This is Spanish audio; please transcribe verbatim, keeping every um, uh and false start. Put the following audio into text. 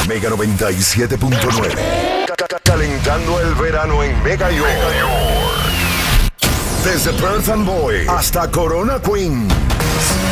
Mega noventa y siete punto nueve. Calentando el verano en Mega York. Desde Perth Amboy hasta Corona Queens.